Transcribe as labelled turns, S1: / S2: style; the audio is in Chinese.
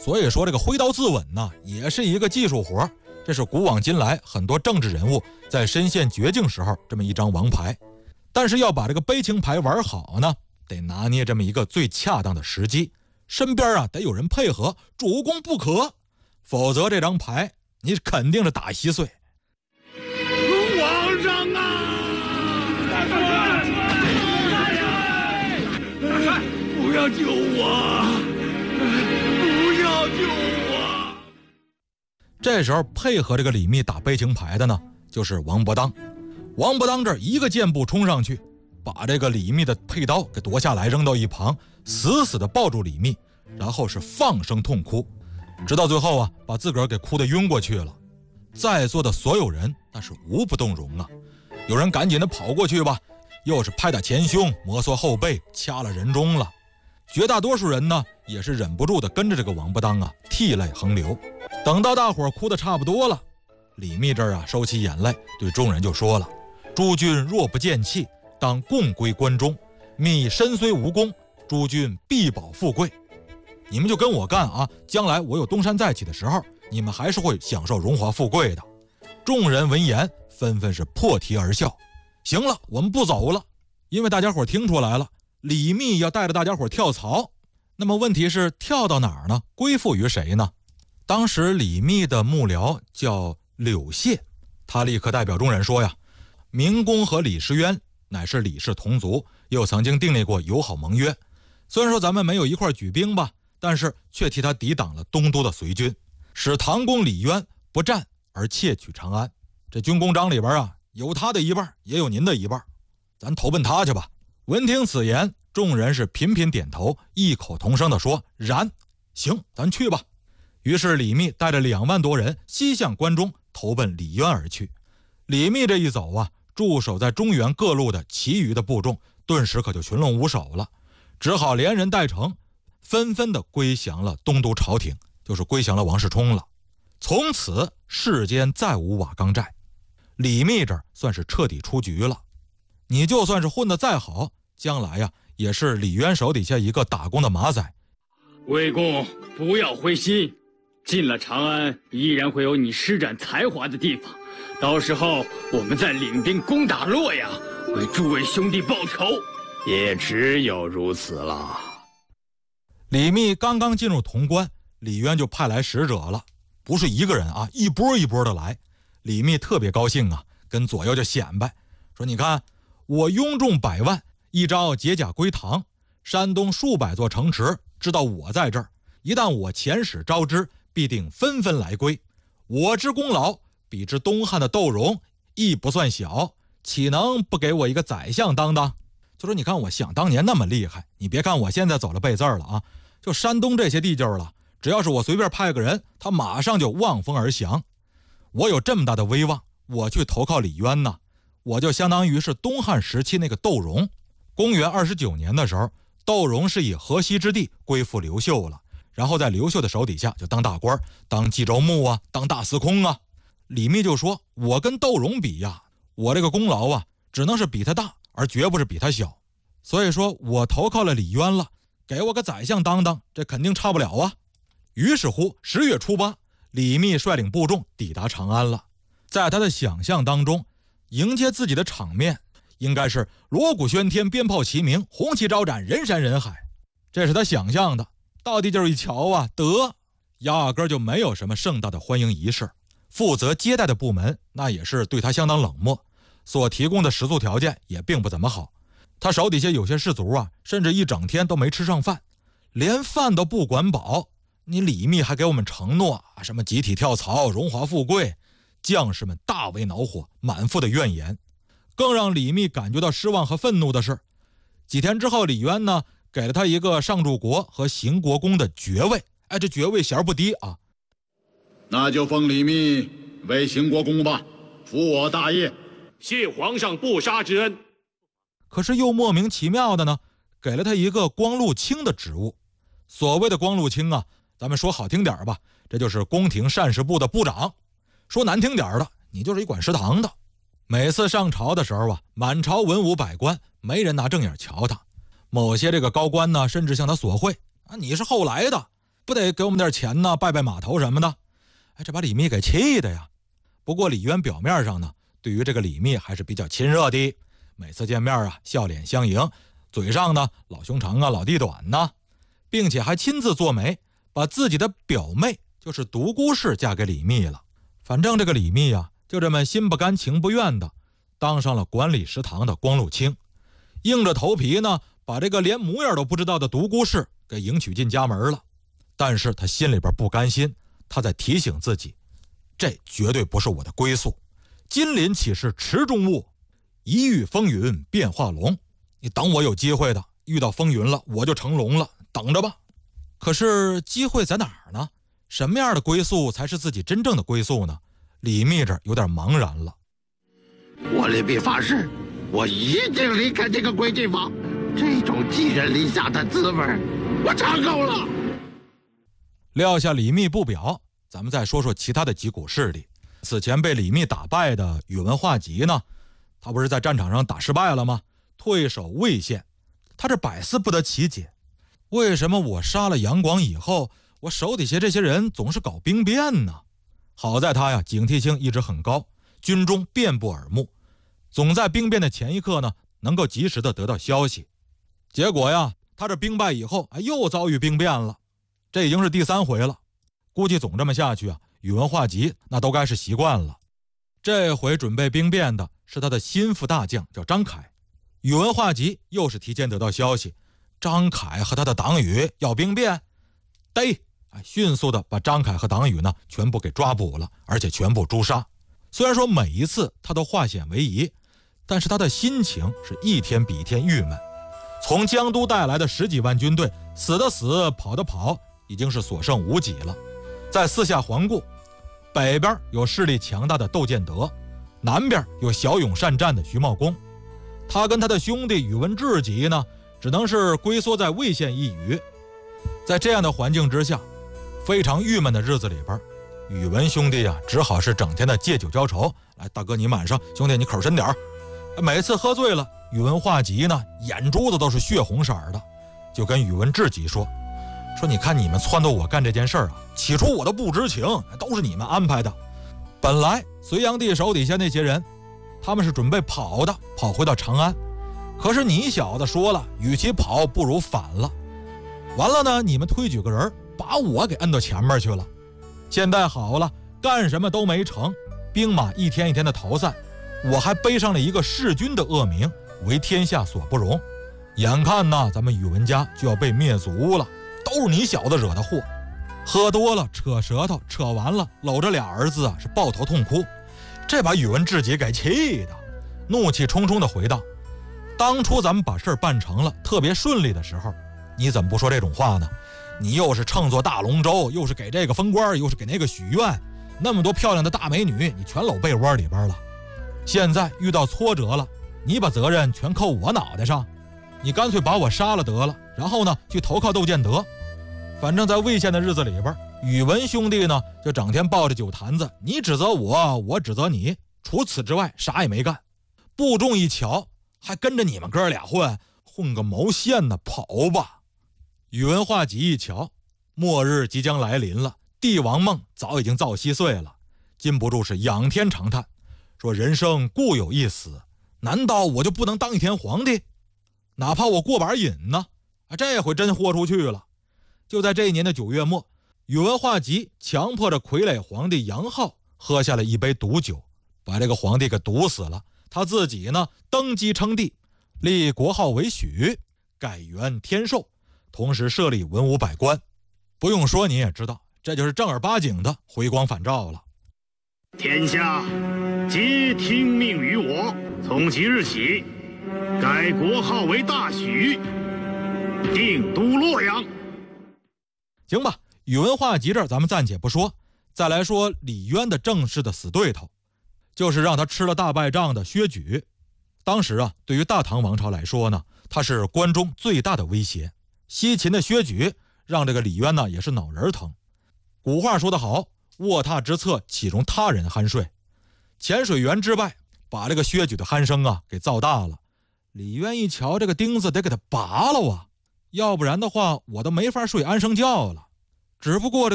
S1: 所以说这个挥刀自刎呢，也是一个技术活，这是古往今来很多政治人物在身陷绝境时候这么一张王牌。但是要把这个悲情牌玩好呢，得拿捏这么一个最恰当的时机，身边得有人配合，主攻不可，否则这张牌你肯定是打稀碎。
S2: 皇上啊！不要救我！不要救我！
S1: 这时候配合这个李密打悲情牌的呢，就是王伯当。王伯当这一个箭步冲上去，把这个李密的佩刀给夺下来扔到一旁，死死地抱住李密，然后是放声痛哭，直到最后把自个儿给哭得晕过去了。在座的所有人那是无不动容啊，有人赶紧的跑过去吧，又是拍打前胸，摩挲后背，掐了人中了。绝大多数人呢也是忍不住的跟着这个王伯当涕泪横流。等到大伙哭得差不多了，李密这儿收起眼泪，对众人就说了：诸君若不见弃，当共归关中。密身虽无功，诸君必保富贵。你们就跟我干将来我有东山再起的时候，你们还是会享受荣华富贵的。众人闻言纷纷是破涕而笑。行了，我们不走了，因为大家伙听出来了，李密要带着大家伙跳槽。那么问题是跳到哪儿呢？归附于谁呢？当时李密的幕僚叫柳谢，他立刻代表众人说呀：明公和李时渊乃是李氏同族，又曾经订立过友好盟约。虽然说咱们没有一块举兵吧，但是却替他抵挡了东都的隋军，使唐公李渊不战而窃取长安。这军功章里边有他的一半，也有您的一半，咱投奔他去吧。闻听此言，众人是频频点头，异口同声地说：然，行，咱去吧。于是李密带着2万多人西向关中，投奔李渊而去。李密这一走驻守在中原各路的其余的部众顿时可就群龙无首了，只好连人带城纷纷的归降了东都朝廷，就是归降了王世充了。从此世间再无瓦岗寨，李密这儿算是彻底出局了。你就算是混得再好，将来也是李渊手底下一个打工的马仔。
S3: 魏公不要灰心，进了长安依然会有你施展才华的地方，到时候我们再领兵攻打洛阳，为诸位兄弟报仇，
S2: 也只有如此了。
S1: 李密刚刚进入潼关，李渊就派来使者了，不是一个人一波一波的来。李密特别高兴跟左右就显摆说：你看我拥众100万，一朝解甲归唐，山东数百座城池知道我在这儿，一旦我遣使招之，必定纷纷来归。我之功劳比之东汉的窦融亦不算小，岂能不给我一个宰相当当？就说你看我想当年那么厉害，你别看我现在走了背字了就山东这些地界了，只要是我随便派个人，他马上就望风而降。我有这么大的威望，我去投靠李渊呢，我就相当于是东汉时期那个窦融。公元29年的时候，窦融是以河西之地归附刘秀了，然后在刘秀的手底下就当大官，当冀州牧当大司空李密就说：我跟窦融比我这个功劳只能是比他大，而绝不是比他小。所以说我投靠了李渊了，给我个宰相当当，这肯定差不了于是乎10月初8，李密率领部众抵达长安了。在他的想象当中，迎接自己的场面应该是锣鼓喧天，鞭炮齐鸣，红旗招展，人山人海，这是他想象的。到地界一瞧得压根就没有什么盛大的欢迎仪式。负责接待的部门那也是对他相当冷漠，所提供的食宿条件也并不怎么好。他手底下有些士卒甚至一整天都没吃上饭，连饭都不管饱。你李密还给我们承诺什么集体跳槽，荣华富贵，将士们大为恼火，满腹的怨言。更让李密感觉到失望和愤怒的是，几天之后李渊呢给了他一个上柱国和邢国公的爵位，这爵位衔不低
S4: 那就封李密为邢国公吧，辅我大业。
S2: 谢皇上不杀之恩。
S1: 可是又莫名其妙的呢，给了他一个光禄卿的职务。所谓的光禄卿咱们说好听点吧，这就是宫廷膳食部的部长；说难听点的，你就是一管食堂的。每次上朝的时候满朝文武百官没人拿正眼瞧他。某些这个高官呢，甚至向他索贿你是后来的， 不得给我们点钱呢，拜拜码头什么的。这把李密给气的呀。不过李渊表面上呢，对于这个李密还是比较亲热的，每次见面啊，笑脸相迎，嘴上呢老兄长啊，老弟短呢，并且还亲自做媒，把自己的表妹就是独孤氏嫁给李密了。反正这个李密啊，就这么心不甘情不愿的当上了管理食堂的光禄卿，硬着头皮呢，把这个连模样都不知道的独孤氏给迎娶进家门了。但是他心里边不甘心，他在提醒自己，这绝对不是我的归宿。金鳞岂是池中物，一遇风云变化龙。你等我有机会的，遇到风云了，我就成龙了，等着吧。可是机会在哪儿呢？什么样的归宿才是自己真正的归宿呢？李密这有点茫然了。
S2: 我立密发誓，我一定离开这个鬼地方。这种寄人篱下的滋味，我尝够了。
S1: 撂下李密不表，咱们再说说其他的几股势力。此前被李密打败的宇文化及呢，他不是在战场上打失败了吗？退守魏县，他这百思不得其解，为什么我杀了杨广以后，我手底下这些人总是搞兵变呢？好在他呀警惕性一直很高，军中遍布耳目，总在兵变的前一刻呢，能够及时的得到消息。结果呀，他这兵败以后，又遭遇兵变了，这已经是第3回了。估计总这么下去啊，宇文化及那都该是习惯了。这回准备兵变的是他的心腹大将，叫张凯。宇文化及又是提前得到消息，张凯和他的党羽要兵变，逮！迅速的把张凯和党羽呢全部给抓捕了，而且全部诛杀。虽然说每一次他都化险为夷，但是他的心情是一天比一天郁闷。从江都带来的10几万军队，死的死，跑的跑，已经是所剩无几了。再四下环顾，北边有势力强大的窦建德，南边有骁勇善战的徐茂公。他跟他的兄弟宇文智及呢，只能是龟缩在魏县一隅。在这样的环境之下，非常郁闷的日子里边，宇文兄弟啊，只好是整天的借酒浇愁。来，大哥你满上，兄弟你口深点儿。每次喝醉了，宇文化及呢眼珠子都是血红色的，就跟宇文智及说你看你们撺掇我干这件事儿啊，起初我都不知情，都是你们安排的。本来隋炀帝手底下那些人，他们是准备跑回到长安，可是你小子说了，与其跑不如反了。完了呢，你们推举个人把我给摁到前面去了。现在好了，干什么都没成，兵马一天一天的逃散，我还背上了一个弑君的恶名，为天下所不容。眼看呢，咱们宇文家就要被灭族了，都是你小子惹的祸。喝多了扯舌头，扯完了搂着俩儿子啊，是抱头痛哭。这把宇文智及给气的，怒气冲冲的回道：当初咱们把事儿办成了，特别顺利的时候，你怎么不说这种话呢？你又是乘坐大龙舟，又是给这个封官，又是给那个许愿，那么多漂亮的大美女，你全搂被窝里边了。现在遇到挫折了，你把责任全扣我脑袋上，你干脆把我杀了得了，然后呢去投靠窦建德。反正在魏县的日子里边，宇文兄弟呢就整天抱着酒坛子，你指责我，我指责你，除此之外啥也没干。不中一瞧，还跟着你们哥俩混个毛线呢，跑吧。宇文化及一瞧，末日即将来临了，帝王梦早已经造稀碎了，禁不住是仰天长叹，说人生固有一死，难道我就不能当一天皇帝？哪怕我过把瘾呢？这回真豁出去了。就在这一年的9月末，宇文化及强迫着傀儡皇帝杨浩喝下了一杯毒酒，把这个皇帝给毒死了。他自己呢登基称帝，立国号为许，改元天寿，同时设立文武百官。不用说你也知道，这就是正儿八经的回光返照了。
S5: 天下皆听命于我，从即日起改国号为大许，定都洛阳。
S1: 行吧，宇文化及这儿咱们暂且不说，再来说李渊的正式的死对头，就是让他吃了大败仗的薛举。当时啊，对于大唐王朝来说呢，他是关中最大的威胁。西秦的薛举让这个李渊呢也是脑仁疼。古话说得好，卧榻之侧岂容他人酣睡。潜水员之败把这个薛举的鼾声啊给造大了。李渊一瞧，这个钉子得给他拔了啊，要不然的话我都没法睡安生觉了。 只不过